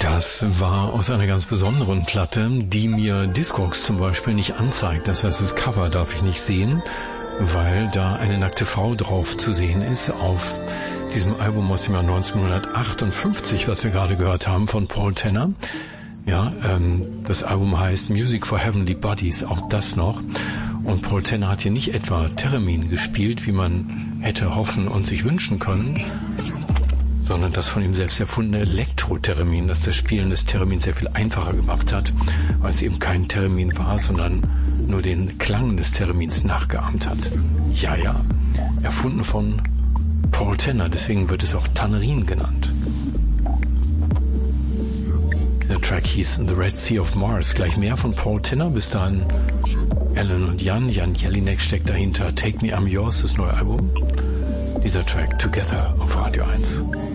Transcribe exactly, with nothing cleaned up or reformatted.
Das war aus einer ganz besonderen Platte, die mir Discogs zum Beispiel nicht anzeigt. Das heißt, das Cover darf ich nicht sehen, weil da eine nackte Frau drauf zu sehen ist auf diesem Album aus dem Jahr neunzehnhundertachtundfünfzig, was wir gerade gehört haben von Paul Tenner. Ja, ähm, das Album heißt Music for Heavenly Bodies, auch das noch. Und Paul Tenner hat hier nicht etwa Theremin gespielt, wie man hätte hoffen und sich wünschen können, sondern das von ihm selbst erfundene Elektro-Theremin, das das Spielen des Theremins sehr viel einfacher gemacht hat, weil es eben kein Theremin war, sondern nur den Klang des Theremins nachgeahmt hat. Ja, ja, erfunden von Paul Tenner, deswegen wird es auch Tannerin genannt. Der Track hieß The Red Sea of Mars. Gleich mehr von Paul Tenner. Bis dahin Alan und Jan. Jan Jelinek steckt dahinter. Take Me, I'm Yours, das neue Album. Dieser Track Together auf Radio eins.